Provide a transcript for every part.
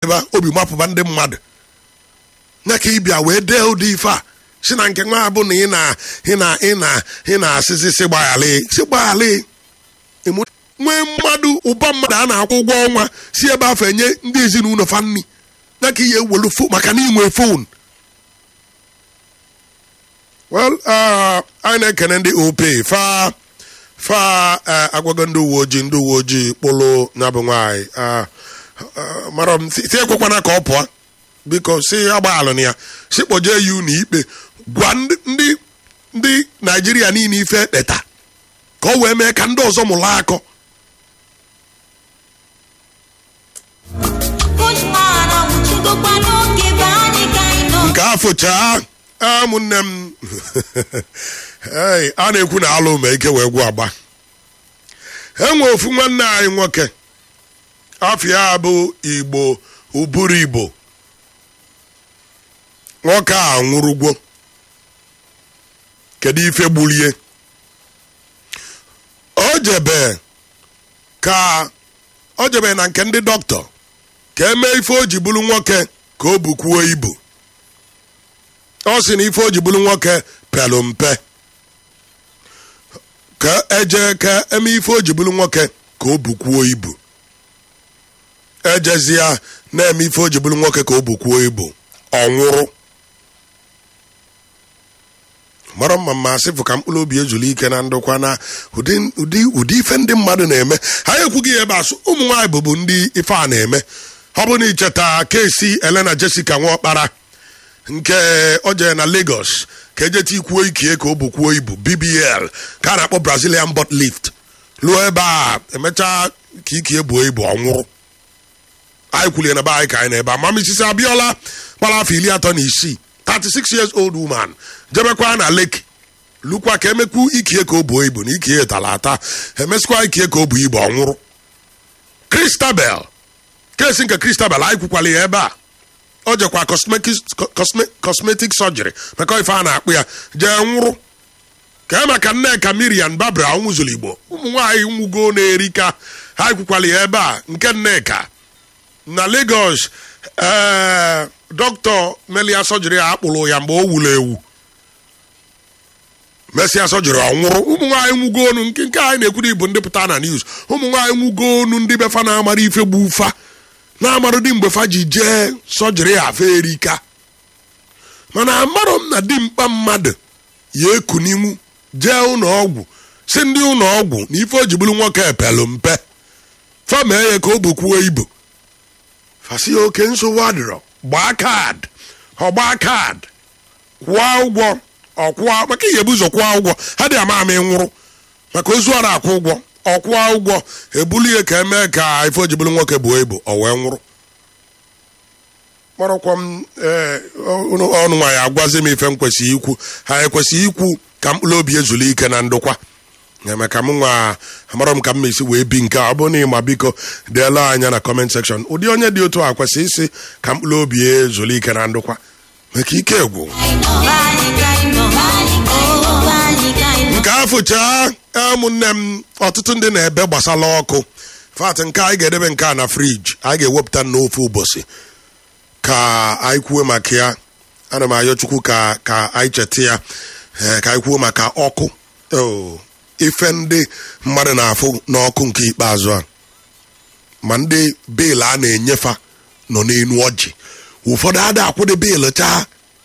ba obi mapụba ndị mmadụ na ka ịbịa wee dee ụdị ife a si na nke nwa abụ na ị na-asịsị si gbaghalị nwee mmadụ ụba mmadụ a na-akwụ ụgwọ ọnwa si ebe afọ enye ndị ezinụlọ fa nni na ka ihe ewelu maka na inwe fon. Well, anyị na-ekene ndị OP fa agwago ndị uwe ojii kpụlụ ya bụ nwaanyị mara m si ekwekwana ka ọ pụọ biko si agbaghalụ na ya si kpọjee ya ụlọ ikpe gwa ndị Naijiria niile ife ekpeta ka o wee mee ka ndị ọzọ mụrụ akọ. nke afọchaa ụmụnne m a na-ekwu na alụ ma ike wee gwụ agba. enwe ofu nwanne anyị nwoke afọ ya bụ Igbo ụbụrụ Igbo nwoke a nwụrụgwo kedu ife gbulie o jebe na nke ndị dọkịta ka eme ife o ji bụrụ nwoke ka o bukwuo ibu. ọ sị na ife o ji bụrụ nwoke pelu mpe ka eje ka eme ife o ji bụrụ nwoke ka o bukwuo ibu. ejezia na-eme ife o ji bụrụ nwoke ka o bukwuo ibu ọ nwụrụ. mara mma masị fụ ka mkpụrụ obi ejulu ike na ndokwa na ụdị ife ndị mmadụ na-eme. ha ekwughị ebe asụ ụmụ nwaanyị bụbu ndị ife a na-eme. ọ bụ na icheta kesi Elena Jessica Nwokpara nke o jere na Lagos ka ejeta ikwuo ikie ka o bukwuo ibu BBL ka a na-akpọ Brazilian butt lift lụọ ebe a emechaa ka ikie buo ibu ọ nwụrụ. anyị kwulie na be anyị ka anyị na ebe a Mamisisi Abiola gbara afọ 36 36 years old woman jebekwa na Lake lukwa ka emekwu ikie ka o buo ibu na ikie talata emesikwa ikie ka o bu ibu ọ nwụrụ. Christabel kesi nke Christabel anyị kwukwala ya ebe a o jekwa cosmetic surgery maka ife a na-akpụ ya jee nwụrụ. ka maka Nneka Miriam Babra nwụzụrụ Igbo ụmụ nwaanyị nwugo na-erika ha kwukwala ya ebe a nke Nneka na Lagos dọkịta melia surgery a akpụrụ ya mgbe o wuru ewu mesia surgery ọ nwụrụ. ụmụ nwaanyị nwugo onu nke anyị na-ekwuru Igbo ndị pụta na news ụmụ nwaanyị nwugo onu ndị befa na-amara ife gbu ufa na-amarụ dị mgbe fa ji jee sọjiri afọ erika mana amarụ m na dimkpa mmadụ ya ekuninwu jee ụlọọgwụ si ndị ụlọọgwụ na ife o ji bụrụ nwoke epelu mpe fa mee ya ka o bukwuo ibu fasi oke nsogbu adịrọ gbaa kaadị ọgbaa kaadị kwụọ ụgwọ ọkwụọ maka ihe bụ ụzọ kwụọ ụgwọ ha dị ama ama nwụrụ maka ozu ara akwụ ụgwọ ọkwụọ ụgwọ ebulie ka eme ka ife o ji bụrụ nwoke buo ibu ọ wee nwụrụ. kpọrọkwa m ọnụ nwaanyị agwazi m ife m kwesịrị ikwu ha ekwesịghị ikwu ka mkpụrụ obi ezulu ike na ndokwa maka m nwa amara m ka m esi wee bi nke ọ bụrụ na ịma biko deela anya na comment section ụdị onye dị otu a kwesịrị isi ka mkpụrụ obi ezulu ike na ndokwa maka ike egwu nke afụchaa ụmụnne m ọtụtụ ndị na-ebe gbasala ọkụ fat nke anyị ga-edebe nke a na friji anyị ga-ewepụta n'ofe ụbọchị ka anyị kwuo maka ya. ana m ayọ Chukwu ka anyị cheta ya ka anyị kwuo maka ọkụ ife ndị mmadụ na-afụ n'ọkụ nke ikpeazụ a ma ndị beel a na-enyefa nọ n'enu ọjị ụfọdụ ada akwụdị beel chaa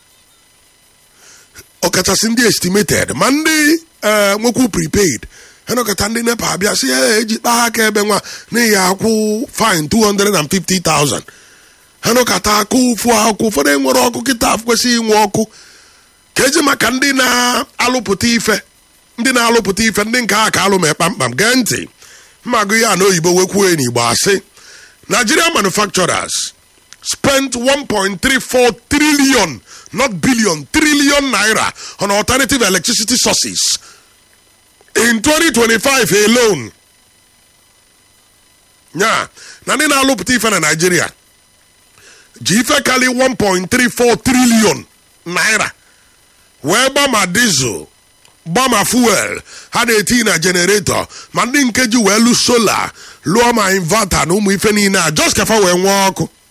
ọkachasị ndị estimated ma ndị nwekwu prepaid ha nọkọta ndị NEPA abịa sị eji kpaa aka ebe nwa n'ihi akwụ fine 250,000 ha nọkọta akụ ụfụ akwụ ụfọdụ enwere ọkụ kịta kwesịghị inwe ọkụ ka eji maka ndị na-alụpụta ife ndị nke a ka alụ ma kpamkpam gee ntị mmagụ ya na oyibo wekwuo n'Igbo asị Nigerian manufacturers spent 1.34 trillion, not billion, trillion naira on alternative electricity sources in 2025 alone. Yeah, na ndị na-alụpụta ife na Nigeria ji ife kali 1.34 trillion naira wee gbama diesel gbama fuel ha na-eti na generator ma ndị nke ji wee lụ solar lụọ ma inverter na ụmụ ife niile a just kafa wee nwee ọkụ